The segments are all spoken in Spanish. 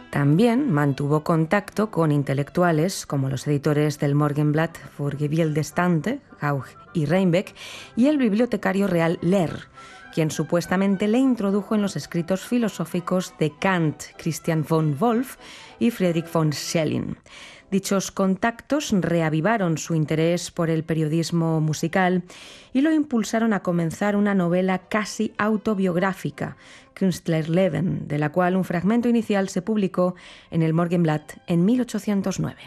También mantuvo contacto con intelectuales como los editores del Morgenblatt für gewählte Stände, Gauch y Reinbeck, y el bibliotecario real Lehr, quien supuestamente le introdujo en los escritos filosóficos de Kant, Christian von Wolff y Friedrich von Schelling. Dichos contactos reavivaron su interés por el periodismo musical y lo impulsaron a comenzar una novela casi autobiográfica, Künstlerleben, de la cual un fragmento inicial se publicó en el Morgenblatt en 1809.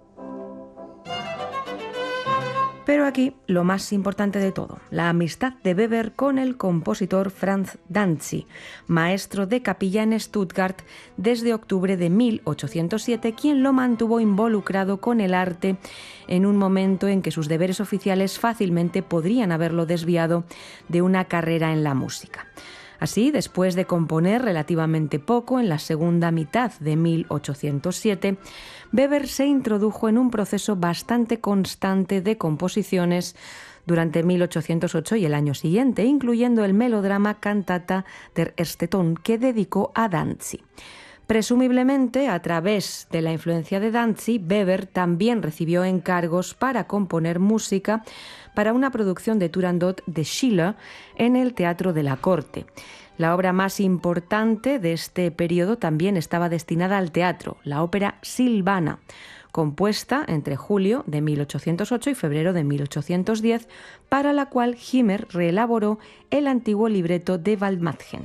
Pero aquí lo más importante de todo, la amistad de Weber con el compositor Franz Danzi, maestro de capilla en Stuttgart desde octubre de 1807, quien lo mantuvo involucrado con el arte en un momento en que sus deberes oficiales fácilmente podrían haberlo desviado de una carrera en la música. Así, después de componer relativamente poco en la segunda mitad de 1807, Weber se introdujo en un proceso bastante constante de composiciones durante 1808 y el año siguiente, incluyendo el melodrama Cantata der erste Ton, que dedicó a Danzi. Presumiblemente, a través de la influencia de Danzi, Weber también recibió encargos para componer música para una producción de Turandot de Schiller en el Teatro de la Corte. La obra más importante de este periodo también estaba destinada al teatro, la ópera Silvana, compuesta entre julio de 1808 y febrero de 1810, para la cual Himmer reelaboró el antiguo libreto de Waldmatgen.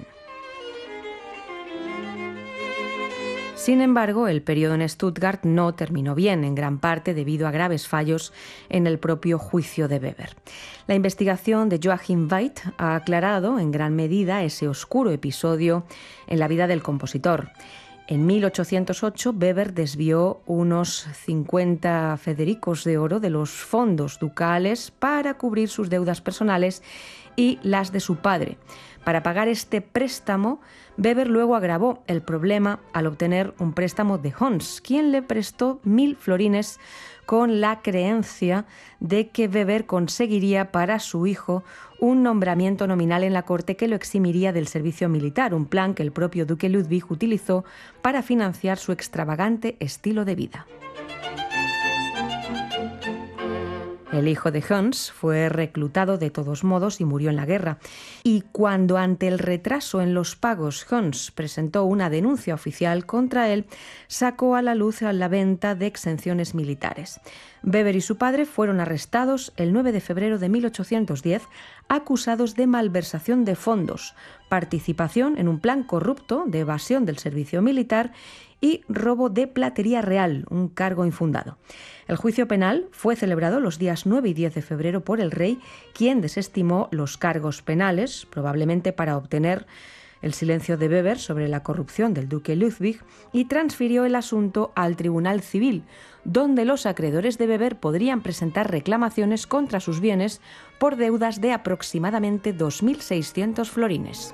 Sin embargo, el periodo en Stuttgart no terminó bien, en gran parte debido a graves fallos en el propio juicio de Weber. La investigación de Joachim Weidt ha aclarado en gran medida ese oscuro episodio en la vida del compositor. En 1808, Weber desvió unos 50 federicos de oro de los fondos ducales para cubrir sus deudas personales y las de su padre. Para pagar este préstamo, Weber luego agravó el problema al obtener un préstamo de Hons, quien le prestó 1.000 florines con la creencia de que Weber conseguiría para su hijo un nombramiento nominal en la corte que lo eximiría del servicio militar, un plan que el propio duque Ludwig utilizó para financiar su extravagante estilo de vida. El hijo de Hons fue reclutado de todos modos y murió en la guerra. Y cuando ante el retraso en los pagos Hons presentó una denuncia oficial contra él, sacó a la luz la venta de exenciones militares. Weber y su padre fueron arrestados el 9 de febrero de 1810, acusados de malversación de fondos, participación en un plan corrupto de evasión del servicio militar y robo de platería real, un cargo infundado. El juicio penal fue celebrado los días 9 y 10 de febrero por el rey, quien desestimó los cargos penales, probablemente para obtener el silencio de Weber sobre la corrupción del duque Ludwig, y transfirió el asunto al Tribunal Civil, donde los acreedores de Weber podrían presentar reclamaciones contra sus bienes por deudas de aproximadamente 2.600 florines.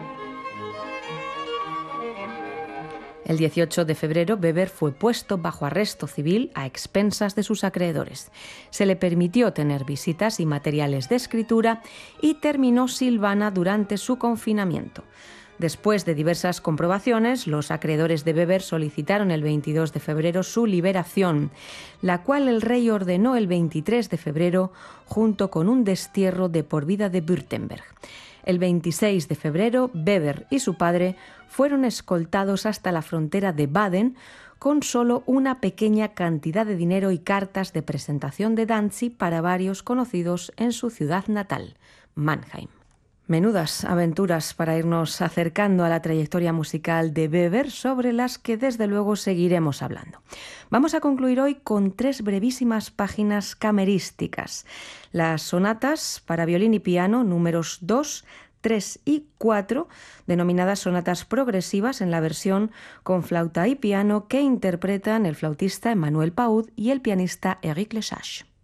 El 18 de febrero, Weber fue puesto bajo arresto civil a expensas de sus acreedores. Se le permitió tener visitas y materiales de escritura y terminó Silvana durante su confinamiento. Después de diversas comprobaciones, los acreedores de Weber solicitaron el 22 de febrero su liberación, la cual el rey ordenó el 23 de febrero junto con un destierro de por vida de Württemberg. El 26 de febrero, Weber y su padre fueron escoltados hasta la frontera de Baden con solo una pequeña cantidad de dinero y cartas de presentación de Danzi para varios conocidos en su ciudad natal, Mannheim. Menudas aventuras para irnos acercando a la trayectoria musical de Weber, sobre las que desde luego seguiremos hablando. Vamos a concluir hoy con 3 brevísimas páginas camerísticas. Las sonatas para violín y piano números 2, 3 y 4, denominadas sonatas progresivas en la versión con flauta y piano que interpretan el flautista Emmanuel Paud y el pianista Éric Lesage.